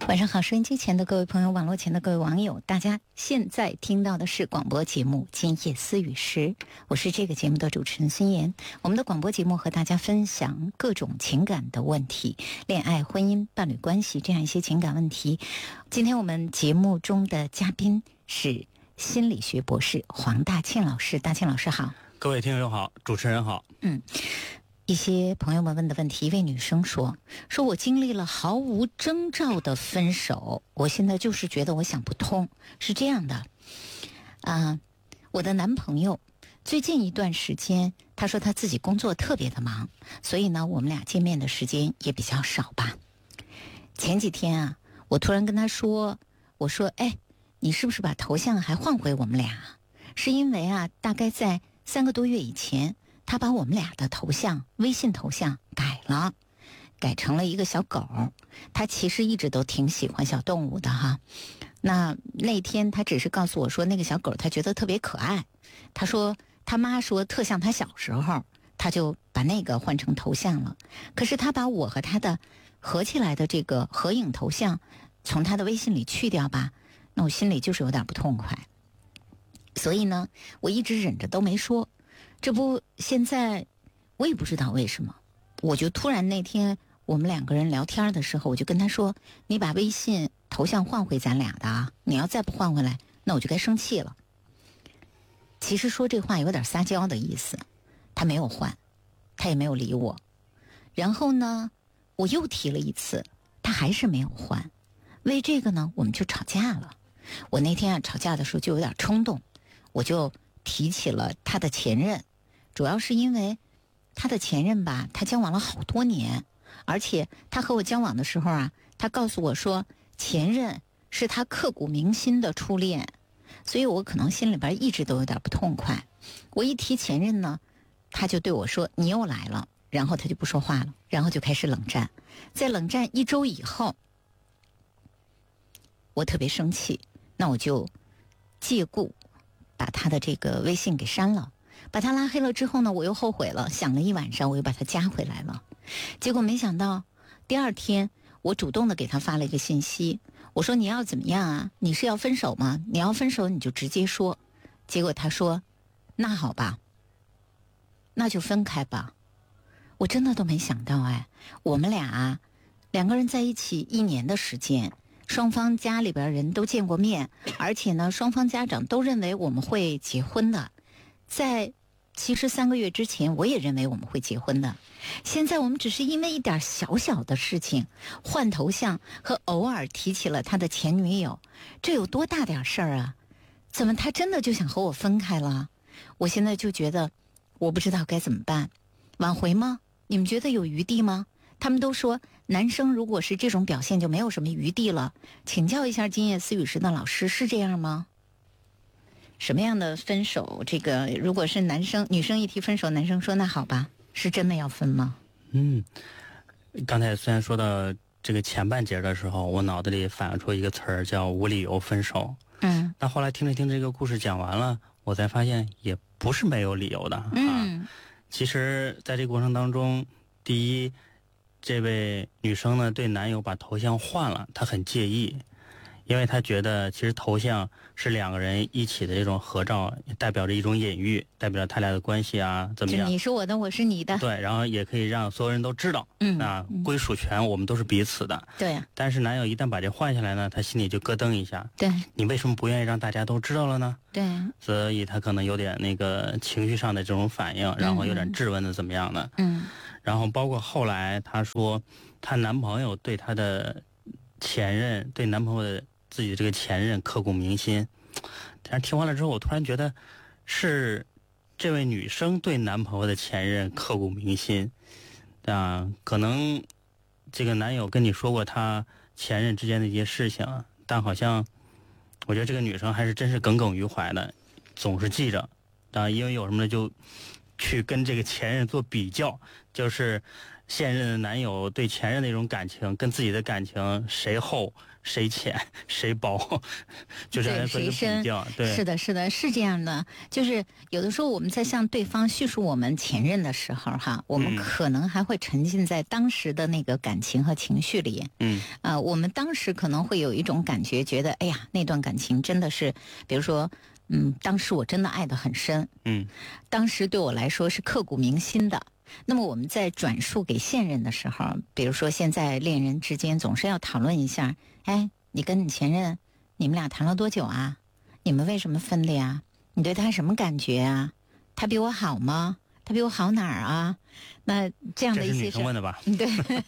晚上好，收音机前的各位朋友，网络前的各位网友，大家现在听到的是广播节目《今夜思语时》，我是这个节目的主持人孙岩。我们的广播节目和大家分享各种情感的问题，恋爱、婚姻、伴侣关系这样一些情感问题。今天我们节目中的嘉宾是心理学博士黄大庆老师。大庆老师好。 各位听友好，主持人好。 一些朋友们问的问题，一位女生说我经历了毫无征兆的分手，我现在就是觉得我想不通。是这样的我的男朋友最近一段时间，他说他自己工作特别的忙，所以呢我们俩见面的时间也比较少吧。前几天我突然跟他说，我说你是不是把头像还换回我们俩？是因为大概在3个多月以前，他把我们俩的头像，微信头像改成了一个小狗。他其实一直都挺喜欢小动物的哈。那天他只是告诉我说，那个小狗他觉得特别可爱。他说他妈说特像他小时候，他就把那个换成头像了。可是他把我和他的合起来的这个合影头像从他的微信里去掉吧，那我心里就是有点不痛快。所以呢，我一直忍着都没说。这不，现在我也不知道为什么，我就突然那天我们2个人聊天的时候，我就跟他说，你把微信头像换回咱俩的你要再不换回来，那我就该生气了。其实说这话有点撒娇的意思，他没有换，他也没有理我。然后呢，我又提了一次，他还是没有换。为这个呢，我们就吵架了。我那天吵架的时候就有点冲动，我就提起了他的前任。主要是因为他的前任吧，他交往了好多年，而且他和我交往的时候他告诉我说前任是他刻骨铭心的初恋，所以我可能心里边一直都有点不痛快。我一提前任呢，他就对我说你又来了，然后他就不说话了，然后就开始冷战。在冷战1周以后，我特别生气，那我就借故把他的这个微信给删了。把他拉黑了之后呢，我又后悔了，想了一晚上，我又把他加回来了。结果没想到第2天，我主动的给他发了一个信息，我说你要怎么样你是要分手吗？你要分手你就直接说。结果他说那好吧，那就分开吧。我真的都没想到我们俩2个人在一起1年的时间，双方家里边人都见过面，而且呢双方家长都认为我们会结婚的。在其实3个月之前，我也认为我们会结婚的。现在我们只是因为一点小小的事情，换头像和偶尔提起了他的前女友，这有多大点事儿怎么他真的就想和我分开了？我现在就觉得我不知道该怎么办。挽回吗？你们觉得有余地吗？他们都说男生如果是这种表现就没有什么余地了。请教一下今夜思语时的老师，是这样吗？什么样的分手？这个如果是女生一提分手，男生说那好吧，是真的要分吗？ 刚才虽然说到这个前半截的时候，我脑子里反映出一个词儿叫无理由分手。但后来听了听这个故事讲完了，我才发现也不是没有理由的其实在这个过程当中，第一，这位女生呢对男友把头像换了，她很介意。因为他觉得其实头像是2个人一起的这种合照，代表着一种隐喻，代表着他俩的关系怎么样？ 就你是我的，我是你的。 对，然后也可以让所有人都知道，归属权我们都是彼此的。 对。 但是男友一旦把这换下来呢，他心里就咯噔一下。 对。 你为什么不愿意让大家都知道了呢？ 对。 所以他可能有点那个情绪上的这种反应，然后有点质问的怎么样的。然后包括后来她说，她男朋友对她的前任，对男朋友的自己的这个前任刻骨铭心。但是听完了之后，我突然觉得是这位女生对男朋友的前任刻骨铭心可能这个男友跟你说过他前任之间的一些事情，但好像我觉得这个女生还是真是耿耿于怀的，总是记着因为有什么呢就去跟这个前任做比较，就是现任的男友对前任那种感情跟自己的感情谁厚谁浅谁薄，就这样做一个比较。对， 是的，是的，是这样的。就是有的时候我们在向对方叙述我们前任的时候，哈，我们可能还会沉浸在当时的那个感情和情绪里。我们当时可能会有一种感觉，觉得哎呀，那段感情真的是，比如说，当时我真的爱得很深，当时对我来说是刻骨铭心的。那么我们在转述给现任的时候，比如说现在恋人之间总是要讨论一下，哎，你跟你前任，你们俩谈了多久啊？你们为什么分的呀？你对他什么感觉啊？他比我好吗？他比我好哪儿啊？那这样的一些这是女生问的吧？ 对，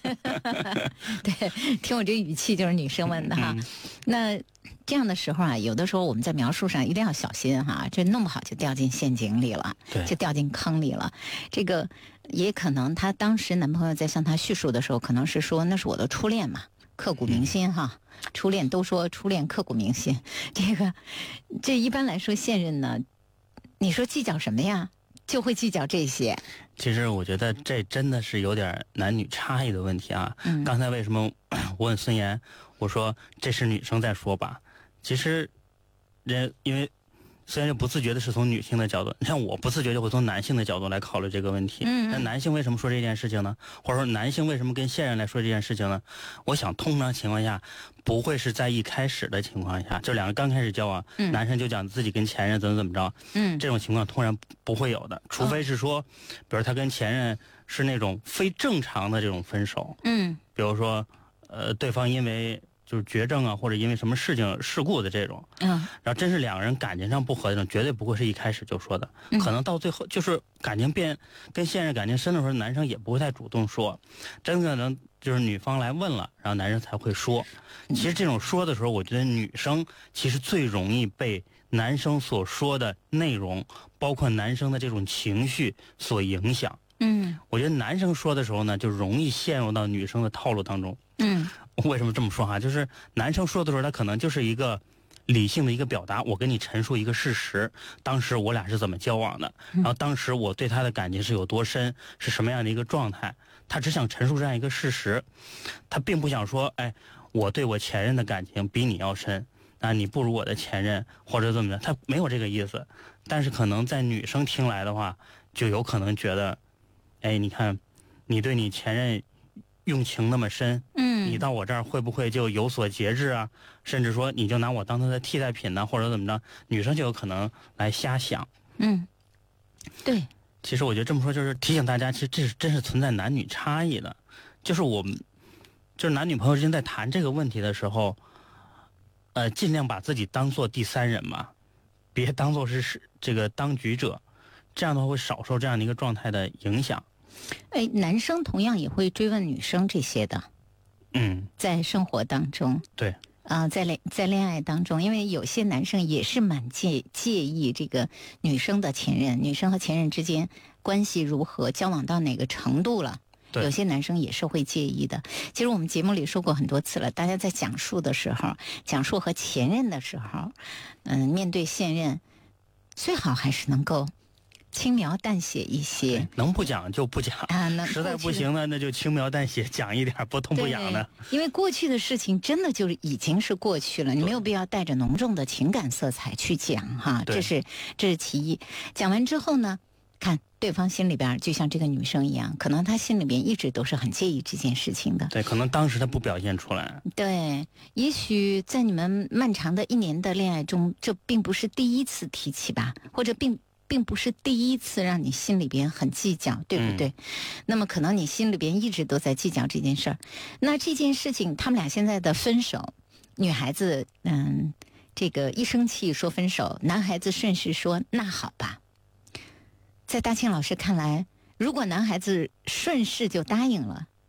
对，听我这语气就是女生问的哈。那这样的时候啊，有的时候我们在描述上一定要小心哈，这弄不好就掉进陷阱里了，就掉进坑里了。这个也可能她当时男朋友在向她叙述的时候，可能是说那是我的初恋嘛，刻骨铭心哈。初恋都说初恋刻骨铭心，这一般来说现任呢，你说计较什么呀？就会计较这些。 其实我觉得这真的是有点男女差异的问题啊。刚才为什么我问孙岩，我说这是女生在说吧？其实因为虽然就不自觉的是从女性的角度，像我不自觉就会从男性的角度来考虑这个问题。那男性为什么说这件事情呢？或者说男性为什么跟现任来说这件事情呢？我想通常情况下不会是在一开始的情况下，就两个刚开始交往，男生就讲自己跟前任怎么着，这种情况通常不会有的，除非是说，比如他跟前任是那种非正常的这种分手，比如说对方因为就是绝症啊，或者因为什么事故的这种，然后真是两个人感情上不合的这种，绝对不会是一开始就说的，可能到最后就是感情跟现任感情深的时候，男生也不会太主动说，真可能就是女方来问了，然后男生才会说。其实这种说的时候，我觉得女生其实最容易被男生所说的内容，包括男生的这种情绪所影响。我觉得男生说的时候呢，就容易陷入到女生的套路当中。为什么这么说哈？就是男生说的时候，他可能就是一个理性的一个表达，我跟你陈述一个事实，当时我俩是怎么交往的，然后当时我对他的感情是有多深，是什么样的一个状态，他只想陈述这样一个事实，他并不想说，哎，我对我前任的感情比你要深，啊，你不如我的前任，或者怎么着，他没有这个意思。但是可能在女生听来的话，就有可能觉得，哎，你看，你对你前任用情那么深，你到我这儿会不会就有所节制啊？甚至说你就拿我当他的替代品呢，或者怎么着？女生就有可能来瞎想。 对。 其实我觉得这么说就是提醒大家，其实这是真是存在男女差异的。就是我们，就是男女朋友之间在谈这个问题的时候，尽量把自己当做第三人嘛，别当做是这个当局者，这样的话会少受这样的一个状态的影响。 哎，男生同样也会追问女生这些的，在生活当中， 对， 在恋爱当中，因为有些男生也是蛮介意这个女生的前任，女生和前任之间关系如何，交往到哪个程度了。有些男生也是会介意的。其实我们节目里说过很多次了，大家在讲述的时候，讲述和前任的时候，面对现任，最好还是能够轻描淡写一些， 能不讲就不讲啊，实在不行呢，那就轻描淡写讲一点，不痛不痒的。 因为过去的事情真的就是已经是过去了，你没有必要带着浓重的情感色彩去讲哈，这是其一。讲完之后呢，看对方心里边就像这个女生一样，可能她心里边一直都是很介意这件事情的。 对，可能当时她不表现出来。 对，也许在你们漫长的1年的恋爱中，这并不是第一次提起吧，或者并不是第一次让你心里边很计较，对不对？那么可能你心里边一直都在计较这件事儿。那这件事情，他们俩现在的分手，女孩子这个一生气说分手，男孩子顺势说那好吧。在大庆老师看来，如果男孩子顺势就答应了，